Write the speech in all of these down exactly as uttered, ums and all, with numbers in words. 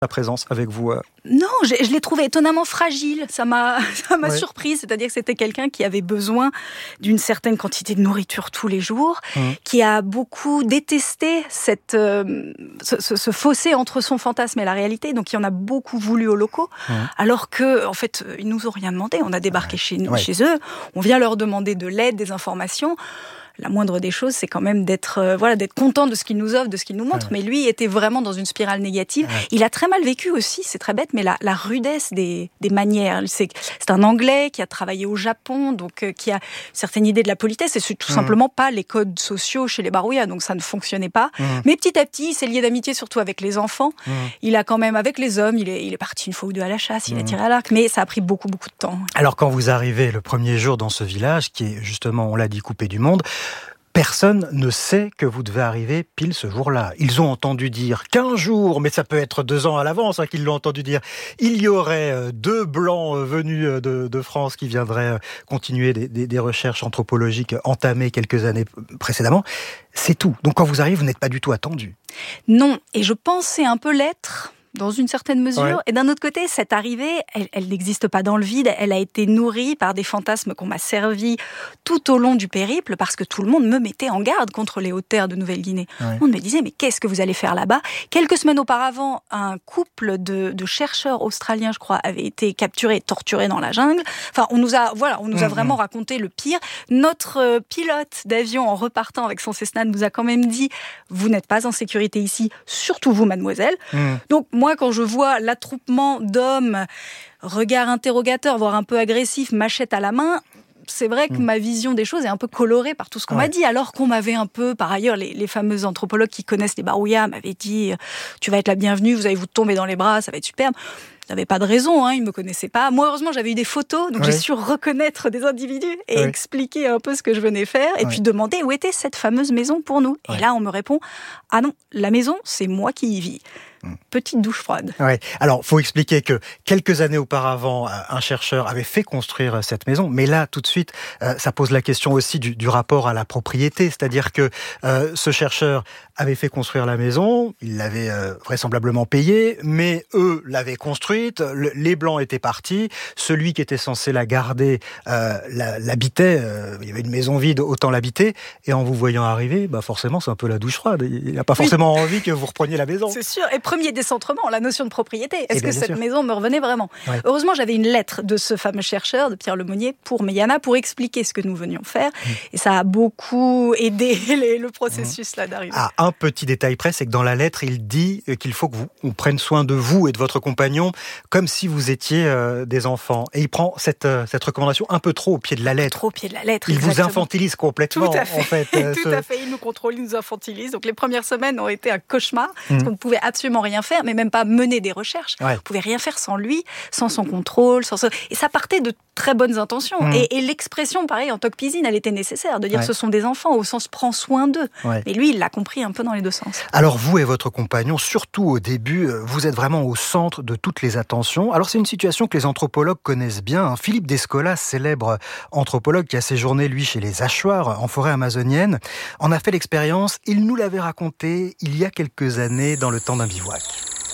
sa présence avec vous. Non, je, je l'ai trouvé étonnamment fragile. Ça m'a, ça m'a ouais. surprise. C'est-à-dire que c'était quelqu'un qui avait besoin d'une certaine quantité de nourriture tous les jours, mmh. qui a beaucoup détesté cette, euh, ce, ce, ce fossé entre son fantasme et la réalité. Donc, il y en a beaucoup voulu aux locaux. Mmh. Alors que, en fait, ils nous ont rien demandé. On a débarqué ouais. chez nous, ouais. chez eux. On vient leur demander de l'aide, des informations. La moindre des choses, c'est quand même d'être, euh, voilà, d'être content de ce qu'il nous offre, de ce qu'il nous montre. Ouais. Mais lui était vraiment dans une spirale négative. Ouais. Il a très mal vécu aussi, c'est très bête, mais la, la rudesse des, des manières. C'est, c'est un Anglais qui a travaillé au Japon, donc euh, qui a une certaine idée de la politesse. Et c'est tout mmh. simplement pas les codes sociaux chez les Barouillas, donc ça ne fonctionnait pas. Mmh. Mais petit à petit, il s'est lié d'amitié, surtout avec les enfants. Mmh. Il a quand même, avec les hommes, il est, il est parti une fois ou deux à la chasse, il mmh. a tiré à l'arc, mais ça a pris beaucoup, beaucoup de temps. Alors quand vous arrivez le premier jour dans ce village, qui est justement, on l'a dit, coupé du monde, personne ne sait que vous devez arriver pile ce jour-là. Ils ont entendu dire quinze jours, mais ça peut être deux ans à l'avance hein, qu'ils l'ont entendu dire. Il y aurait deux blancs venus de, de France qui viendraient continuer des, des, des recherches anthropologiques entamées quelques années précédemment. C'est tout. Donc quand vous arrivez, vous n'êtes pas du tout attendu. Non, et je pensais un peu l'être dans une certaine mesure. Ouais. Et d'un autre côté, cette arrivée, elle, elle n'existe pas dans le vide. Elle a été nourrie par des fantasmes qu'on m'a servis tout au long du périple, parce que tout le monde me mettait en garde contre les hautes terres de Nouvelle-Guinée. Ouais. On me disait, mais qu'est-ce que vous allez faire là-bas ? Quelques semaines auparavant, un couple de, de chercheurs australiens, je crois, avait été capturé et torturé dans la jungle. Enfin, on nous a, voilà, on nous a mmh, vraiment mmh. raconté le pire. Notre pilote d'avion, en repartant avec son Cessna, nous a quand même dit, vous n'êtes pas en sécurité ici, surtout vous, mademoiselle. Mmh. Donc, moi, quand je vois l'attroupement d'hommes, regard interrogateur, voire un peu agressif, machette à la main, c'est vrai que mmh. ma vision des choses est un peu colorée par tout ce qu'on ouais. m'a dit, alors qu'on m'avait un peu, par ailleurs, les, les fameux anthropologues qui connaissent les Barouillas m'avaient dit « Tu vas être la bienvenue, vous allez vous tomber dans les bras, ça va être superbe ». Ils n'avaient pas de raison, hein, ils ne me connaissaient pas. Moi, heureusement, j'avais eu des photos, donc ouais. j'ai su reconnaître des individus et ouais. expliquer un peu ce que je venais faire, et ouais. puis demander où était cette fameuse maison pour nous. Ouais. Et là, on me répond « Ah non, la maison, c'est moi qui y vis ». Petite douche froide. Ouais. Alors, faut expliquer que quelques années auparavant, un chercheur avait fait construire cette maison, mais là, tout de suite, euh, ça pose la question aussi du, du rapport à la propriété, c'est-à-dire que euh, ce chercheur avait fait construire la maison, il l'avait euh, vraisemblablement payée, mais eux l'avaient construite, le, les Blancs étaient partis, celui qui était censé la garder euh, la, l'habitait, euh, il y avait une maison vide, autant l'habiter, et en vous voyant arriver, bah forcément, c'est un peu la douche froide, il n'a pas forcément oui. envie que vous repreniez la maison. C'est sûr, et premier décentrement, la notion de propriété. Est-ce eh bien, que cette sûr. maison me revenait vraiment ? Ouais. Heureusement, j'avais une lettre de ce fameux chercheur, de Pierre Lemonnier, pour Meyana, pour expliquer ce que nous venions faire. Mmh. Et ça a beaucoup aidé les, le processus mmh. là d'arriver. Ah, un petit détail près, c'est que dans la lettre, il dit qu'il faut que vous, on prenne soin de vous et de votre compagnon comme si vous étiez euh, des enfants. Et il prend cette, euh, cette recommandation un peu trop au pied de la lettre. Trop au pied de la lettre, Il exactement. vous infantilise complètement, Tout à fait. en fait. Euh, Tout ce... à fait, il nous contrôle, il nous infantilise. Donc les premières semaines ont été un cauchemar, mmh. parce qu'on ne pouvait absolument rien faire, mais même pas mener des recherches. Ouais. On ne pouvait rien faire sans lui, sans son contrôle. Sans ce... Et ça partait de très bonnes intentions. Mmh. Et, et l'expression, pareil, en toc-pisine, elle était nécessaire, de dire ouais. ce sont des enfants, au sens prends soin d'eux. Ouais. Mais lui, il l'a compris un peu dans les deux sens. Alors vous et votre compagnon, surtout au début, vous êtes vraiment au centre de toutes les attentions. Alors c'est une situation que les anthropologues connaissent bien. Philippe Descola, célèbre anthropologue qui a séjourné, lui, chez les Achuars, en forêt amazonienne, en a fait l'expérience. Il nous l'avait raconté il y a quelques années dans le temps d'un bivouac.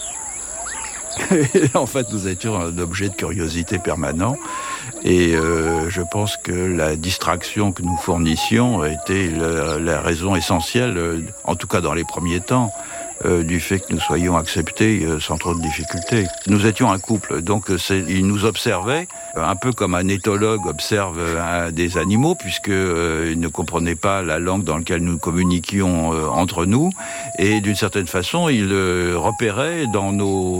En fait, nous étions un objet de curiosité permanent et euh, je pense que la distraction que nous fournissions était la, la raison essentielle, euh, en tout cas dans les premiers temps, euh, du fait que nous soyons acceptés euh, sans trop de difficultés. Nous étions un couple, donc c'est, il nous observait euh, un peu comme un éthologue observe euh, des animaux, puisque euh, il ne comprenait pas la langue dans laquelle nous communiquions euh, entre nous, et d'une certaine façon, il euh, repérait dans nos